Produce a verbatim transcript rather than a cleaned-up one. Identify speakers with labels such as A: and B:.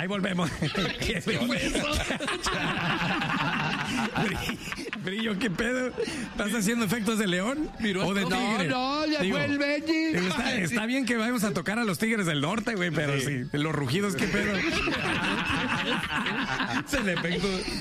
A: Ahí volvemos. ¿Qué fue eso? Brillo, ¿qué pedo? ¿Estás haciendo efectos de león o de tigre?
B: No, no, ya
A: Digo,
B: fue el Benji.
A: Está, está bien que vayamos a tocar a los Tigres del Norte, güey, pero sí, los rugidos, ¿qué pedo?
C: Se le pegó.